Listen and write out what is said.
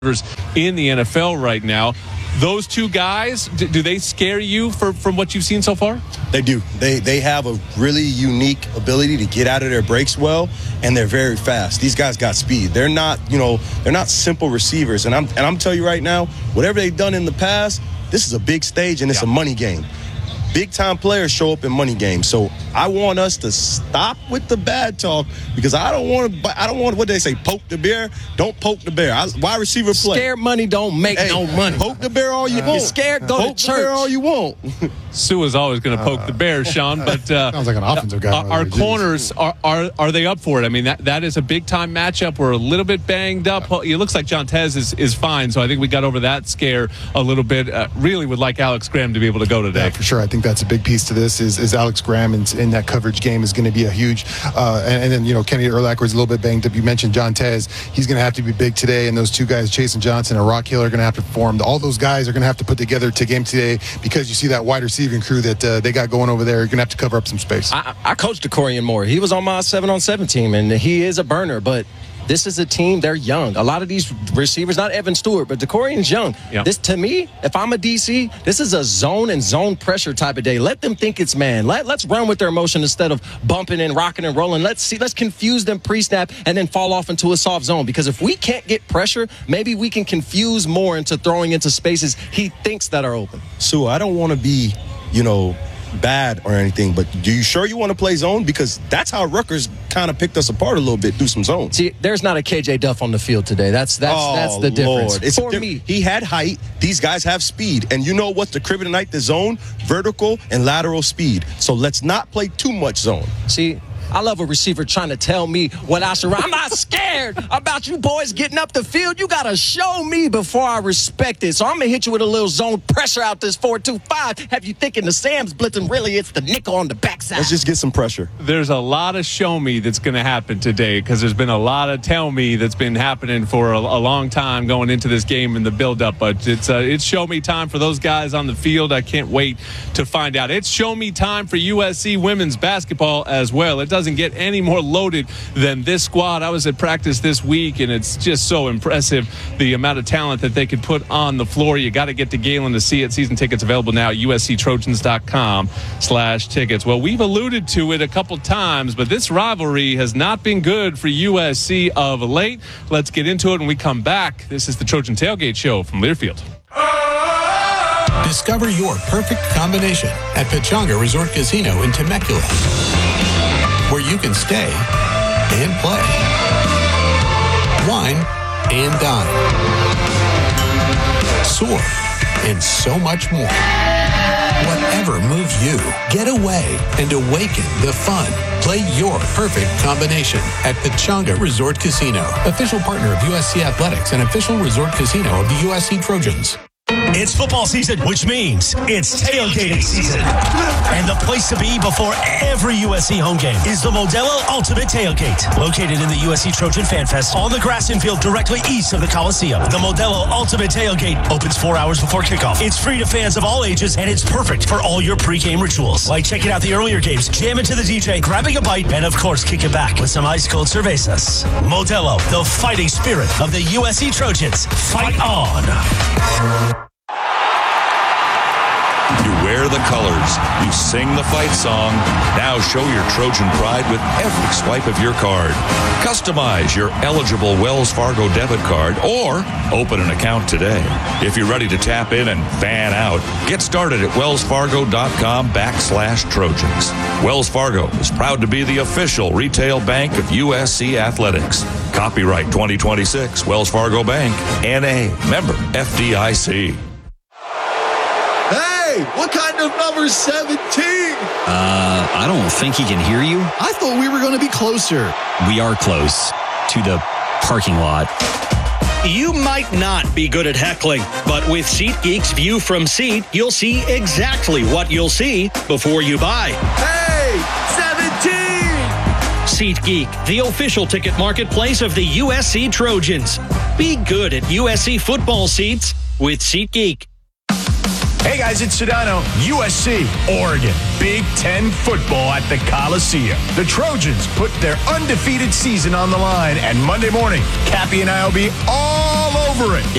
in the NFL right now. Those two guys, do they scare you from what you've seen so far? They do. They have a really unique ability to get out of their breaks well, and they're very fast. These guys got speed. They're not simple receivers. And I'm telling you right now, whatever they've done in the past, this is a big stage and it's a money game. Big-time players show up in money games. So I want us to stop with the bad talk because I don't want what they say, poke the bear. Don't poke the bear. Wide receiver play. Scared money don't make no money. Poke the bear all you want. You're scared, go poke to church. Poke the bear all you want. Sue is always going to poke the bear, Sean. But sounds like an offensive guy. Our corners, are they up for it? I mean, that is a big-time matchup. We're a little bit banged up. It looks like John Tez is fine, so I think we got over that scare a little bit. Really would like Alex Graham to be able to go today. Yeah, for sure. I think that's a big piece to this is Alex Graham in that coverage game is going to be a huge and then Kenny Urlacher is a little bit banged up. You mentioned John Tez. He's going to have to be big today, and those two guys, Chasen Johnson and Rock Hill, are going to have to perform. All those guys are going to have to put together to game today because you see that wide receiving crew that they got going over there. You're going to have to cover up some space. I coached DeCorian Moore. He was on my 7-on-7 team, and he is a burner, but this is a team, they're young. A lot of these receivers, not Evan Stewart, but DeCorian's young. Yeah. This, to me, if I'm a DC, this is a zone and zone pressure type of day. Let them think it's man. Let's run with their emotion instead of bumping and rocking and rolling. Let's confuse them pre-snap and then fall off into a soft zone. Because if we can't get pressure, maybe we can confuse more into throwing into spaces he thinks that are open. So I don't want to be, bad or anything, but do you sure you want to play zone? Because that's how Rutgers kind of picked us apart a little bit through some zone. See, there's not a KJ Duff on the field today. That's the difference. For me. He had height. These guys have speed. And you know what's the kryptonite, the zone? Vertical and lateral speed. So let's not play too much zone. See, I love a receiver trying to tell me what I should run. I'm not scared about you boys getting up the field. You got to show me before I respect it. So I'm going to hit you with a little zone pressure out this 4-2-5. Have you thinking the Sam's blitzing, really it's the nickel on the backside. Let's just get some pressure. There's a lot of show me that's going to happen today because there's been a lot of tell me that's been happening for a long time going into this game and the build-up. But it's show me time for those guys on the field. I can't wait to find out. It's show me time for USC women's basketball as well. It doesn't get any more loaded than this squad. I was at practice this week, and it's just so impressive the amount of talent that they could put on the floor. You got to get to Galen to see it. Season tickets available now at usctrojans.com/tickets. Well, we've alluded to it a couple times, but this rivalry has not been good for USC of late. Let's get into it when we come back. This is the Trojan Tailgate Show from Learfield. Discover your perfect combination at Pechanga Resort Casino in Temecula, where you can stay and play, wine and dine, soar, and so much more. Whatever moves you, get away and awaken the fun. Play your perfect combination at Pechanga Resort Casino, official partner of USC Athletics and official resort casino of the USC Trojans. It's football season, which means it's tailgating season. And the place to be before every USC home game is the Modelo Ultimate Tailgate. Located in the USC Trojan Fan Fest on the grass infield directly east of the Coliseum. The Modelo Ultimate Tailgate opens 4 hours before kickoff. It's free to fans of all ages, and it's perfect for all your pregame rituals. Like checking out the earlier games, jamming to the DJ, grabbing a bite, and of course, kicking back with some ice-cold cervezas. Modelo, the fighting spirit of the USC Trojans. Fight on! You wear the colors. You sing the fight song. Now show your Trojan pride with every swipe of your card. Customize your eligible Wells Fargo debit card or open an account today. If you're ready to tap in and fan out, get started at wellsfargo.com/Trojans. Wells Fargo is proud to be the official retail bank of USC Athletics. Copyright 2026 Wells Fargo Bank, N.A., member FDIC. Hey, what kind of number 17? I don't think he can hear you. I thought we were going to be closer. We are close to the parking lot. You might not be good at heckling, but with SeatGeek's View from Seat, you'll see exactly what you'll see before you buy. Hey, 17! SeatGeek, the official ticket marketplace of the USC Trojans. Be good at USC football seats with SeatGeek. Hey guys, it's Sedano. USC, Oregon, Big Ten football at the Coliseum. The Trojans put their undefeated season on the line, and Monday morning, Cappy and I will be all over it.